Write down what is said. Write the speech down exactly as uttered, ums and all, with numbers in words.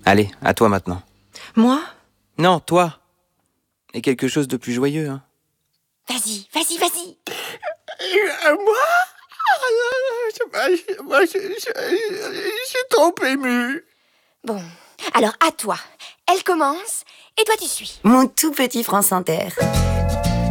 Allez, à toi maintenant. Moi? Non, toi. Et quelque chose de plus joyeux, hein. Vas-y, vas-y, vas-y. Euh, moi Moi, je, je, je, je suis trop ému. Bon, alors à toi. Elle commence et toi tu suis. Mon tout petit France Inter.